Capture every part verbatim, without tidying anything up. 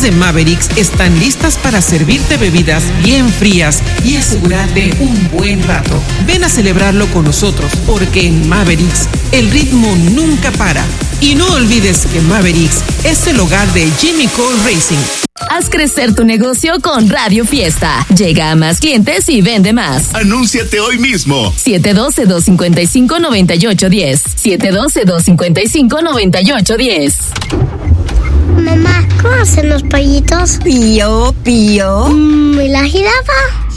de Mavericks están listas para servirte bebidas bien frías y asegurarte un buen rato. Ven a celebrarlo con nosotros, porque en Mavericks el ritmo nunca para. Y no olvides que Mavericks es el hogar de Jimmy Cole Racing. Haz crecer tu negocio con Radio Fiesta. Llega a más clientes y vende más. Anúnciate hoy mismo. siete uno dos, dos cinco cinco, nueve ocho uno cero. siete uno dos, dos cinco cinco, nueve ocho uno cero. Mamá, ¿cómo hacen los pollitos? Pío, pío. Mm, ¿Y la jirafa?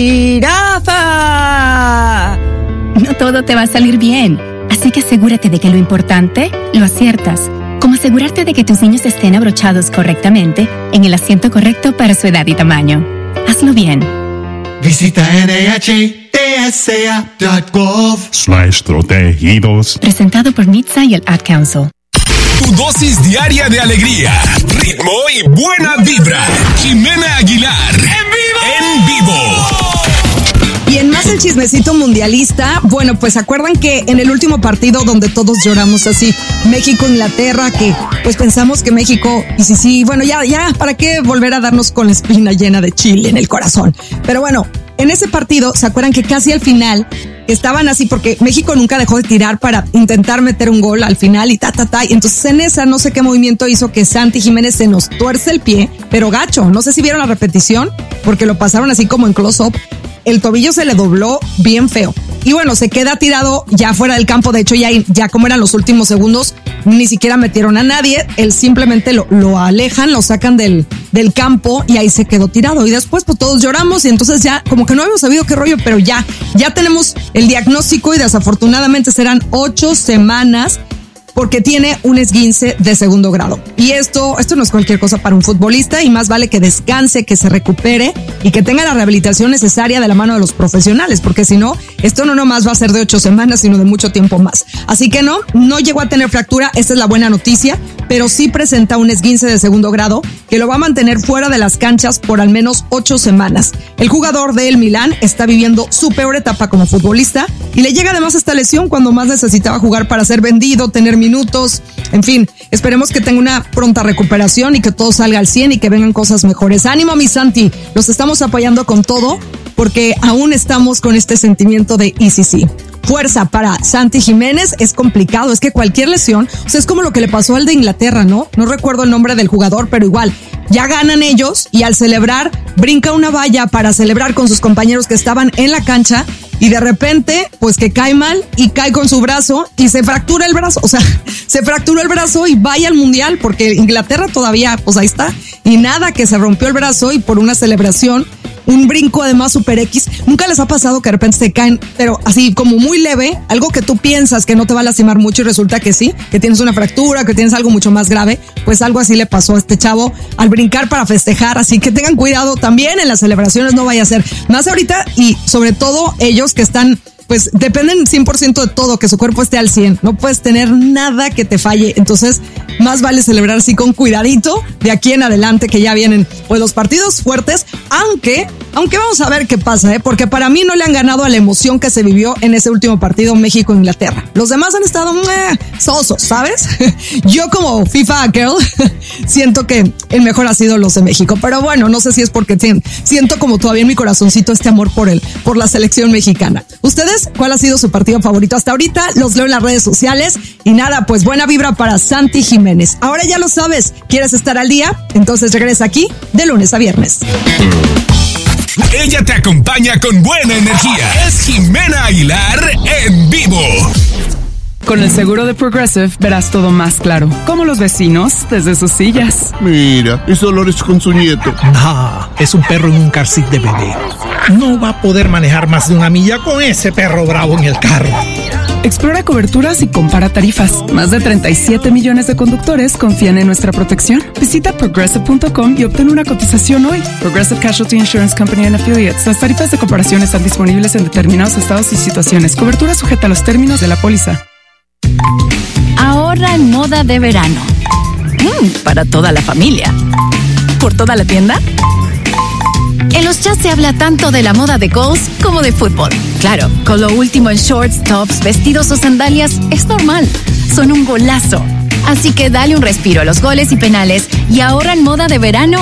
¡Jirafa! No todo te va a salir bien, así que asegúrate de que lo importante lo aciertas. Como asegurarte de que tus niños estén abrochados correctamente en el asiento correcto para su edad y tamaño. Hazlo bien. Visita N H T S A punto gov slash protegidos. Presentado por N H T S A y el Ad Council. Tu dosis diaria de alegría, ritmo y buena vibra. Jimena Aguilar. ¡En vivo! ¡En vivo! Y en más el chismecito mundialista, bueno, pues acuerdan que en el último partido donde todos lloramos así, México-Inglaterra, que pues pensamos que México, y sí, sí, bueno, ya, ya, ¿para qué volver a darnos con la espina llena de chile en el corazón? Pero bueno, en ese partido, ¿se acuerdan que casi al final estaban así? Porque México nunca dejó de tirar para intentar meter un gol al final y ta, ta, ta. Y entonces en esa no sé qué movimiento hizo que Santi Jiménez se nos tuerce el pie, pero gacho, no sé si vieron la repetición, porque lo pasaron así como en close-up. El tobillo se le dobló bien feo. Y bueno, se queda tirado ya fuera del campo. De hecho, ya, ya como eran los últimos segundos, ni siquiera metieron a nadie. Él simplemente lo, lo alejan, lo sacan del, del campo y ahí se quedó tirado. Y después, pues todos lloramos y entonces ya como que no habíamos sabido qué rollo, pero ya, ya tenemos el diagnóstico y desafortunadamente serán ocho semanas porque tiene un esguince de segundo grado. Y esto, esto no es cualquier cosa para un futbolista y más vale que descanse, que se recupere y que tenga la rehabilitación necesaria de la mano de los profesionales, porque si no, esto no nomás va a ser de ocho semanas, sino de mucho tiempo más. Así que no, no llegó a tener fractura, esta es la buena noticia, pero sí presenta un esguince de segundo grado que lo va a mantener fuera de las canchas por al menos ocho semanas. El jugador del Milán está viviendo su peor etapa como futbolista y le llega además esta lesión cuando más necesitaba jugar para ser vendido, tener minutos, en fin, esperemos que tenga una pronta recuperación y que todo salga al cien y que vengan cosas mejores. Ánimo, mi Santi, los estamos apoyando con todo porque aún estamos con este sentimiento de I C C. Fuerza para Santi Jiménez, es complicado, es que cualquier lesión, o sea, es como lo que le pasó al de Inglaterra, ¿no? No recuerdo el nombre del jugador, pero igual, ya ganan ellos y al celebrar, brinca una valla para celebrar con sus compañeros que estaban en la cancha y de repente, pues que cae mal y cae con su brazo y se fractura el brazo, o sea, se fracturó el brazo y vaya al mundial porque Inglaterra todavía, pues ahí está, y nada, que se rompió el brazo y por una celebración, un brinco además super X. ¿Nunca les ha pasado que de repente se caen, pero así como muy leve, algo que tú piensas que no te va a lastimar mucho y resulta que sí, que tienes una fractura, que tienes algo mucho más grave? Pues algo así le pasó a este chavo al brincar para festejar, así que tengan cuidado también en las celebraciones, no vaya a ser más ahorita y sobre todo ellos que están, pues dependen cien por ciento de todo, que su cuerpo esté al cien, no puedes tener nada que te falle, entonces más vale celebrar así con cuidadito de aquí en adelante que ya vienen pues los partidos fuertes, aunque, aunque vamos a ver qué pasa, ¿eh? Porque para mí no le han ganado a la emoción que se vivió en ese último partido México-Inglaterra. Los demás han estado eh, sosos, ¿sabes? Yo como FIFA girl siento que el mejor ha sido los de México, pero bueno, no sé si es porque siento como todavía en mi corazoncito este amor por él, por la selección mexicana. ¿Ustedes cuál ha sido su partido favorito hasta ahorita? Los leo en las redes sociales y nada, pues buena vibra para Santi Jiménez. Ahora ya lo sabes, ¿quieres estar al día? Entonces regresa aquí de lunes a viernes. Ella te acompaña con buena energía. Es Jimena Aguilar en vivo. Con el seguro de Progressive verás todo más claro, como los vecinos desde sus sillas. Mira, es Dolores con su nieto. No, es un perro en un car seat de bebé. No va a poder manejar más de una milla con ese perro bravo en el carro. Explora coberturas y compara tarifas. Más de treinta y siete millones de conductores confían en nuestra protección. Visita progressive punto com y obtén una cotización hoy. Progressive Casualty Insurance Company and Affiliates. Las tarifas de comparación están disponibles en determinados estados y situaciones. Cobertura sujeta a los términos de la póliza. Ahorra en moda de verano. Mm, para toda la familia. ¿Por toda la tienda? En los chats se habla tanto de la moda de Kohl's como de fútbol. Claro, con lo último en shorts, tops, vestidos o sandalias es normal. Son un golazo. Así que dale un respiro a los goles y penales y ahorra en moda de verano